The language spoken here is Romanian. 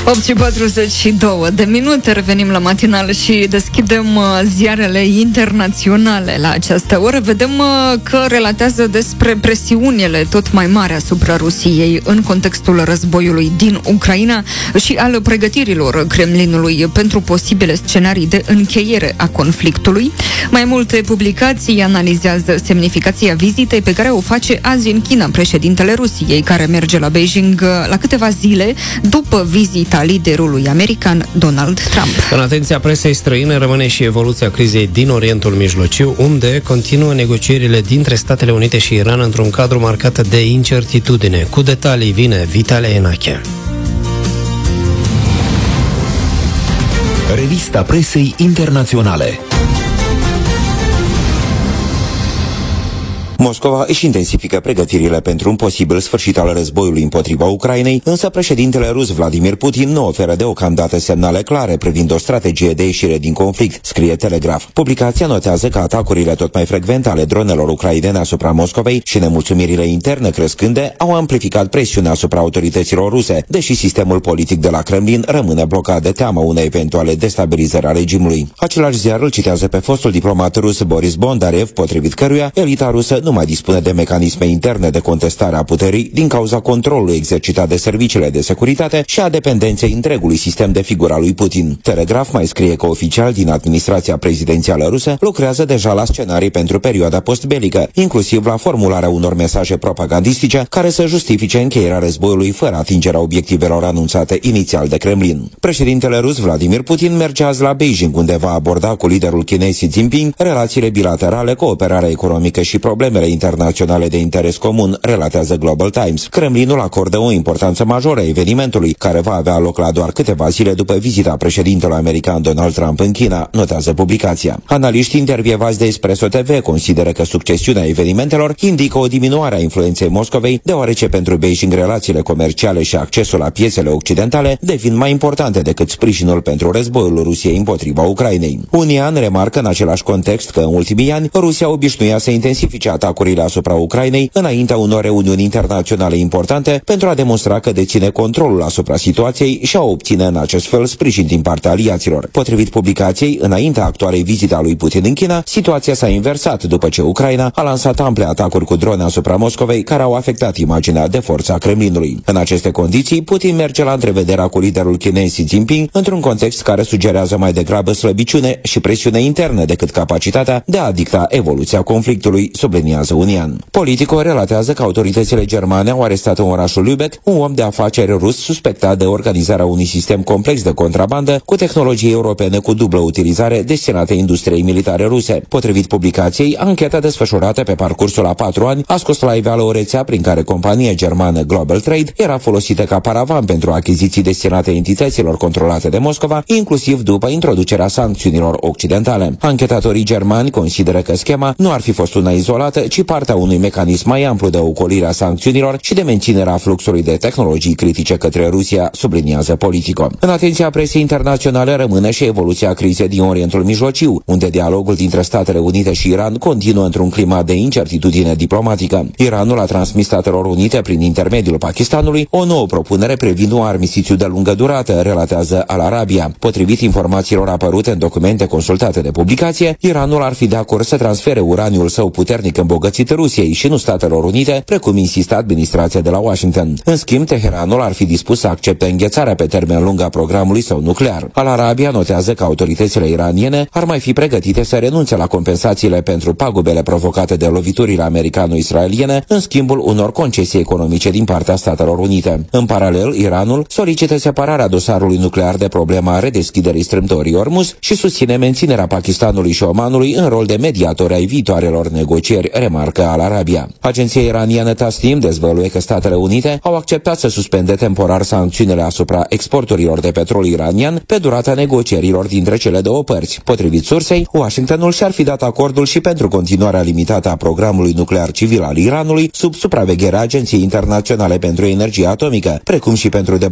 8:42 revenim la matinal și deschidem ziarele internaționale la această oră. Vedem că relatează despre presiunile tot mai mari asupra Rusiei în contextul războiului din Ucraina și al pregătirilor Kremlinului pentru posibile scenarii de încheiere a conflictului. Mai multe publicații analizează semnificația vizitei pe care o face azi în China președintele Rusiei, care merge la Beijing la câteva zile după vizita liderului american Donald Trump. În atenția presei străine rămâne și evoluția crizei din Orientul Mijlociu, unde continuă negocierile dintre Statele Unite și Iran într-un cadru marcat de incertitudine. Cu detalii vine Vitalie Enache. Revista presei internaționale. Moscova își intensifică pregătirile pentru un posibil sfârșit al războiului împotriva Ucrainei, însă președintele rus Vladimir Putin nu oferă deocamdată semnale clare privind o strategie de ieșire din conflict, scrie Telegraph. Publicația notează că atacurile tot mai frecvente ale dronelor ucrainene asupra Moscovei și nemulțumirile interne crescânde au amplificat presiunea asupra autorităților ruse, deși sistemul politic de la Kremlin rămâne blocat de teamă unei eventuale destabilizări a regimului. Același ziar îl citează pe fostul diplomat rus Boris Bondarev, potrivit căruia elita rusă nu mai dispune de mecanisme interne de contestare a puterii din cauza controlului exercitat de serviciile de securitate și a dependenței întregului sistem de figura lui Putin. Telegraph mai scrie că oficiali din administrația prezidențială rusă lucrează deja la scenarii pentru perioada postbelică, inclusiv la formularea unor mesaje propagandistice care să justifice încheierea războiului fără atingerea obiectivelor anunțate inițial de Kremlin. Președintele rus Vladimir Putin merge azi la Beijing, unde va aborda cu liderul chinez Xi Jinping relațiile bilaterale, cooperarea economică și problemele internaționale de interes comun, relatează Global Times. Kremlinul acordă o importanță majoră evenimentului, care va avea loc la doar câteva zile după vizita președintelui american Donald Trump în China, notează publicația. Analiști intervievați de Espresso TV consideră că succesiunea evenimentelor indică o diminuare a influenței Moscovei, deoarece pentru Beijing relațiile comerciale și accesul la piețele occidentale devin mai importante decât sprijinul pentru războiul Rusiei împotriva Ucrainei. Unii ani remarcă în același context că în ultimii ani Rusia obișnuia să intensifice atacurile asupra Ucrainei înaintea unor reuniuni internaționale importante pentru a demonstra că deține controlul asupra situației și a obține în acest fel sprijin din partea aliaților. Potrivit publicației, înaintea actualei vizite a lui Putin în China, situația s-a inversat după ce Ucraina a lansat ample atacuri cu drone asupra Moscovei, care au afectat imaginea de forță a Kremlinului. În aceste condiții, Putin merge la întrevederea cu liderul chinez Xi Jinping într-un context care sugerează mai degrabă slăbiciune și presiune interne decât capacitatea de a dicta evoluția conflictului, subliniază Unian. Politico relatează că autoritățile germane au arestat în orașul Lübeck un om de afaceri rus suspectat de organizarea unui sistem complex de contrabandă cu tehnologii europene cu dublă utilizare destinate industriei militare ruse. Potrivit publicației, ancheta desfășurată pe parcursul a 4 ani a scos la iveală o rețea prin care compania germană Global Trade era folosită ca paravan pentru achiziții destinate entităților controlate de Moscova, inclusiv după introducerea sancțiunilor occidentale. Anchetatorii germani consideră că schema nu ar fi fost una izolată, ci partea unui mecanism mai amplu de ocolire a sancțiunilor și de menținerea fluxului de tehnologii critice către Rusia, subliniază Politico. În atenția presei internaționale rămâne și evoluția crizei din Orientul Mijlociu, unde dialogul dintre Statele Unite și Iran continuă într-un climat de incertitudine diplomatică. Iranul a transmis Statelor Unite, prin intermediul Pakistanului, o nouă propunere privind un armistițiu de lungă durată, relatează Al Arabia. Potrivit informațiilor apărute în documente consultate de publicație, Iranul ar fi de acord să transfere uraniul său puternic îmbogățit Rusiei și nu Statelor Unite, precum insistă administrația de la Washington. În schimb, Teheranul ar fi dispus să accepte înghețarea pe termen lung a programului său nuclear. Al Arabia notează că autoritățile iraniene ar mai fi pregătite să renunțe la compensațiile pentru pagubele provocate de loviturile americano-israeliene în schimbul unor concesii economice din partea Statelor Unite. În paralel, Iranul solicită separarea dosarului nuclear de problema redeschiderii strâmtorii Hormuz și susține menținerea Pakistanului și Omanului în rol de mediatori ai viitoarelor negocieri, remarcă Al Arabia. Agenția iraniană Tasnim dezvăluie că Statele Unite au acceptat să suspende temporar sancțiunile asupra exporturilor de petrol iranian pe durata negocierilor dintre cele două părți. Potrivit sursei, Washingtonul și-ar fi dat acordul și pentru continuarea limitată a programului nuclear civil al Iranului sub supravegherea Agenției Internaționale pentru Energie Atomică, precum și pentru